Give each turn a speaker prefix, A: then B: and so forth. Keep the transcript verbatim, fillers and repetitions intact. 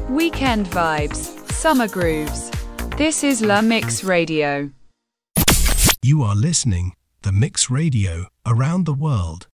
A: Weekend vibes, summer grooves. This is La Mix Radio.
B: You are listening The Mix Radio around the world.